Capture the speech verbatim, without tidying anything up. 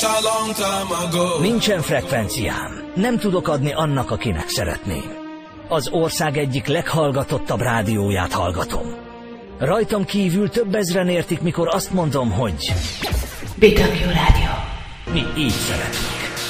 Nincsen frekvenciám. Nem tudok adni annak, akinek szeretném. Az ország egyik leghallgatottabb rádióját hallgatom. Rajtam kívül több ezren értik, mikor azt mondom, hogy... bé dupla vé Rádió. Mi így szeretnénk.